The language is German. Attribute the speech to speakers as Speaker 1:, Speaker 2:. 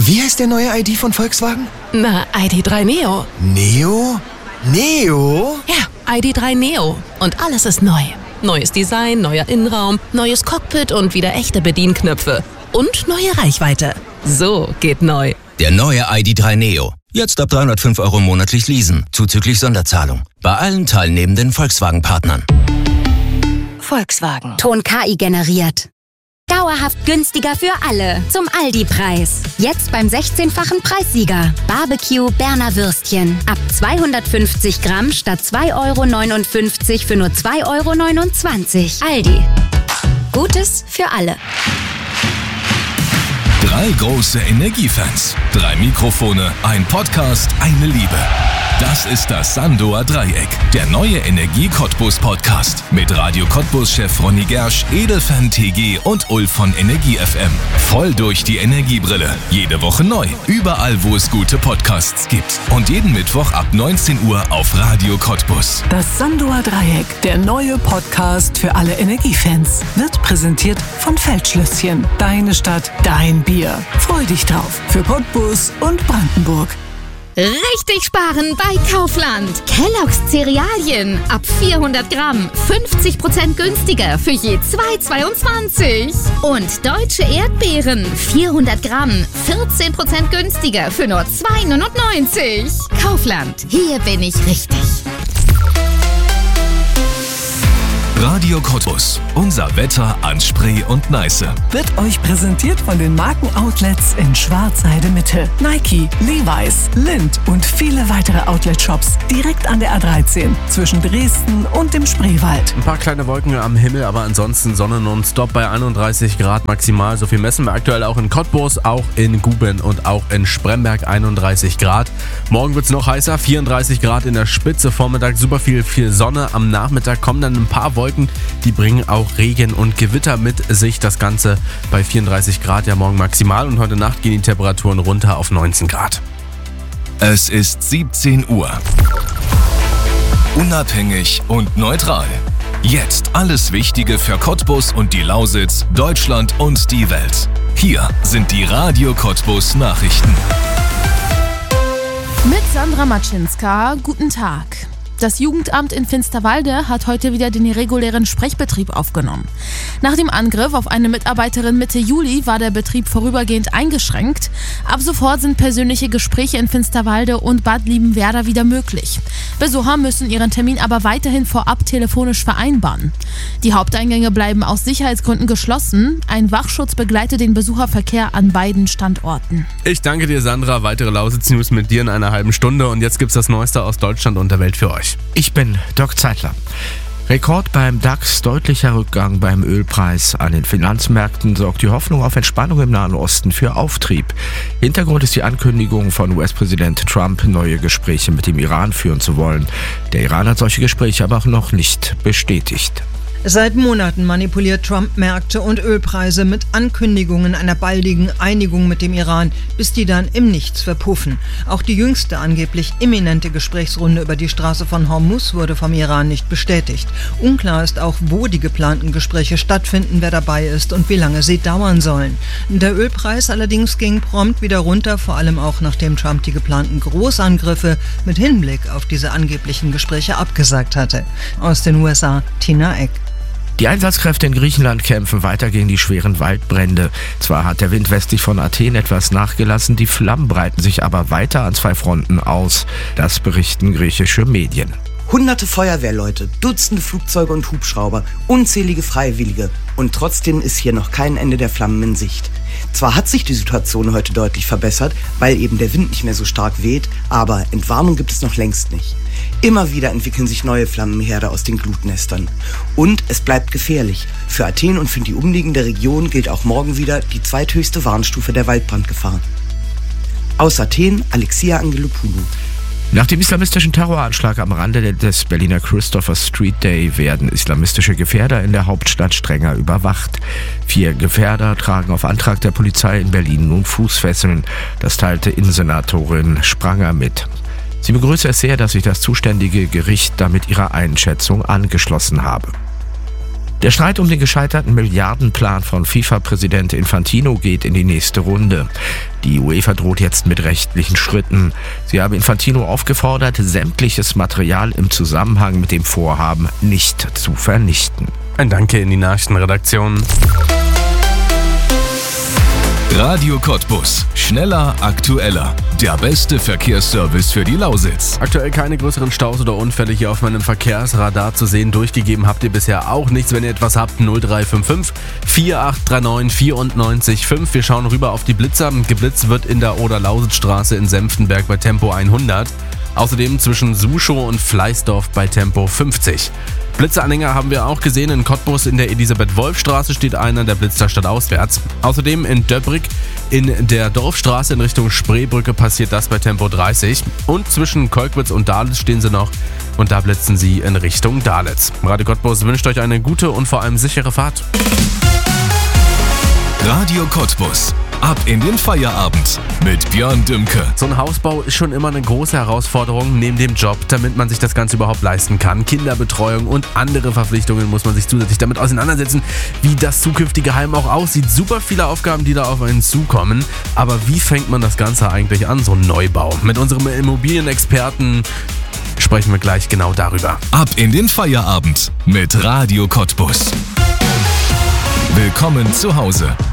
Speaker 1: Wie heißt der neue ID von Volkswagen?
Speaker 2: Na, ID.3 Neo.
Speaker 1: Neo? Neo?
Speaker 2: Ja, ID.3 Neo. Und alles ist neu. Neues Design, neuer Innenraum, neues Cockpit und wieder echte Bedienknöpfe. Und neue Reichweite. So geht neu.
Speaker 3: Der neue ID.3 Neo. Jetzt ab 305 € monatlich leasen, zuzüglich Sonderzahlung. Bei allen teilnehmenden Volkswagen-Partnern.
Speaker 4: Volkswagen. Ton KI generiert. Dauerhaft günstiger für alle. Zum Aldi-Preis. Jetzt beim 16-fachen Preissieger. Barbecue Berner Würstchen. Ab 250 Gramm statt 2,59 € für nur 2,29 €. Aldi. Gutes für alle.
Speaker 5: 3 große Energiefans, 3 Mikrofone, ein Podcast, eine Liebe. Das ist das Sandoer Dreieck, der neue Energie-Cottbus-Podcast mit Radio Cottbus-Chef Ronny Gersch, Edelfan TG und Ulf von Energie FM. Voll durch die Energiebrille. Jede Woche neu. Überall, wo es gute Podcasts gibt. Und jeden Mittwoch ab 19 Uhr auf Radio Cottbus.
Speaker 6: Das Sandoer Dreieck, der neue Podcast für alle Energiefans, wird präsentiert von Feldschlösschen. Deine Stadt, dein Bier. Freu dich drauf. Für Cottbus und Brandenburg.
Speaker 7: Richtig sparen bei Kaufland. Kellogg's Cerealien ab 400 Gramm 50% günstiger für je 2,22. Und deutsche Erdbeeren 400 Gramm 14% günstiger für nur 2,99. Kaufland, hier bin ich richtig.
Speaker 5: Radio Cottbus. Unser Wetter an Spree und Neiße.
Speaker 6: Wird euch präsentiert von den Markenoutlets in Schwarzheide Mitte. Nike, Levi's, Lindt und viele weitere Outlet-Shops direkt an der A13 zwischen Dresden und dem Spreewald.
Speaker 8: Ein paar kleine Wolken am Himmel, aber ansonsten Sonne nonstop bei 31 Grad maximal. So viel messen wir aktuell auch in Cottbus, auch in Guben und auch in Spremberg 31 Grad. Morgen wird es noch heißer, 34 Grad in der Spitze. Vormittag super viel Sonne. Am Nachmittag kommen dann ein paar Wolken. Die bringen auch Regen und Gewitter mit sich. Das Ganze bei 34 Grad ja morgen maximal. Und heute Nacht gehen die Temperaturen runter auf 19 Grad.
Speaker 5: Es ist 17 Uhr. Unabhängig und neutral. Jetzt alles Wichtige für Cottbus und die Lausitz, Deutschland und die Welt. Hier sind die Radio Cottbus Nachrichten.
Speaker 9: Mit Sandra Matschinska, guten Tag. Das Jugendamt in Finsterwalde hat heute wieder den regulären Sprechbetrieb aufgenommen. Nach dem Angriff auf eine Mitarbeiterin Mitte Juli war der Betrieb vorübergehend eingeschränkt. Ab sofort sind persönliche Gespräche in Finsterwalde und Bad Liebenwerda wieder möglich. Besucher müssen ihren Termin aber weiterhin vorab telefonisch vereinbaren. Die Haupteingänge bleiben aus Sicherheitsgründen geschlossen. Ein Wachschutz begleitet den Besucherverkehr an beiden Standorten.
Speaker 8: Ich danke dir, Sandra. Weitere Lausitz-News mit dir in einer halben Stunde. Und jetzt gibt's das Neueste aus Deutschland und der Welt für euch.
Speaker 10: Ich bin Dirk Zeitler. Rekord beim DAX, deutlicher Rückgang beim Ölpreis. An den Finanzmärkten sorgt die Hoffnung auf Entspannung im Nahen Osten für Auftrieb. Hintergrund ist die Ankündigung von US-Präsident Trump, neue Gespräche mit dem Iran führen zu wollen. Der Iran hat solche Gespräche aber auch noch nicht bestätigt.
Speaker 11: Seit Monaten manipuliert Trump Märkte und Ölpreise mit Ankündigungen einer baldigen Einigung mit dem Iran, bis die dann im Nichts verpuffen. Auch die jüngste angeblich imminente Gesprächsrunde über die Straße von Hormuz wurde vom Iran nicht bestätigt. Unklar ist auch, wo die geplanten Gespräche stattfinden, wer dabei ist und wie lange sie dauern sollen. Der Ölpreis allerdings ging prompt wieder runter, vor allem auch nachdem Trump die geplanten Großangriffe mit Hinblick auf diese angeblichen Gespräche abgesagt hatte. Aus den USA, Tina Eck.
Speaker 10: Die Einsatzkräfte in Griechenland kämpfen weiter gegen die schweren Waldbrände. Zwar hat der Wind westlich von Athen etwas nachgelassen, die Flammen breiten sich aber weiter an 2 Fronten aus. Das berichten griechische Medien.
Speaker 12: Hunderte Feuerwehrleute, Dutzende Flugzeuge und Hubschrauber, unzählige Freiwillige. Und trotzdem ist hier noch kein Ende der Flammen in Sicht. Zwar hat sich die Situation heute deutlich verbessert, weil eben der Wind nicht mehr so stark weht, aber Entwarnung gibt es noch längst nicht. Immer wieder entwickeln sich neue Flammenherde aus den Glutnestern. Und es bleibt gefährlich. Für Athen und für die umliegende Region gilt auch morgen wieder die zweithöchste Warnstufe der Waldbrandgefahr. Aus Athen, Alexia Angelopoulou.
Speaker 10: Nach dem islamistischen Terroranschlag am Rande des Berliner Christopher Street Day werden islamistische Gefährder in der Hauptstadt strenger überwacht. 4 Gefährder tragen auf Antrag der Polizei in Berlin nun Fußfesseln. Das teilte Innensenatorin Spranger mit. Sie begrüße es sehr, dass sich das zuständige Gericht damit ihrer Einschätzung angeschlossen habe. Der Streit um den gescheiterten Milliardenplan von FIFA-Präsident Infantino geht in die nächste Runde. Die UEFA droht jetzt mit rechtlichen Schritten. Sie habe Infantino aufgefordert, sämtliches Material im Zusammenhang mit dem Vorhaben nicht zu vernichten.
Speaker 8: Ein Danke in die Nachrichtenredaktion.
Speaker 5: Radio Cottbus. Schneller, aktueller. Der beste Verkehrsservice für die Lausitz.
Speaker 8: Aktuell keine größeren Staus oder Unfälle hier auf meinem Verkehrsradar zu sehen. Durchgegeben habt ihr bisher auch nichts. Wenn ihr etwas habt, 0355 4839 94 5. Wir schauen rüber auf die Blitzer. Geblitzt wird in der Oder-Lausitz-Straße in Senftenberg bei Tempo 100. Außerdem zwischen Suschow und Fleißdorf bei Tempo 50. Blitzeranhänger haben wir auch gesehen. In Cottbus in der Elisabeth-Wolf-Straße steht einer, der blitzt da stadtauswärts. Außerdem in Döbrig in der Dorfstraße in Richtung Spreebrücke passiert das bei Tempo 30. Und zwischen Kolkwitz und Dahletz stehen sie noch und da blitzen sie in Richtung Dahletz. Radio Cottbus wünscht euch eine gute und vor allem sichere Fahrt.
Speaker 5: Radio Cottbus. Ab in den Feierabend mit Björn Dümke.
Speaker 8: So ein Hausbau ist schon immer eine große Herausforderung neben dem Job, damit man sich das Ganze überhaupt leisten kann. Kinderbetreuung und andere Verpflichtungen muss man sich zusätzlich damit auseinandersetzen, wie das zukünftige Heim auch aussieht. Super viele Aufgaben, die da auf einen zukommen. Aber wie fängt man das Ganze eigentlich an, so ein Neubau? Mit unserem Immobilienexperten sprechen wir gleich genau darüber.
Speaker 5: Ab in den Feierabend mit Radio Cottbus. Willkommen zu Hause.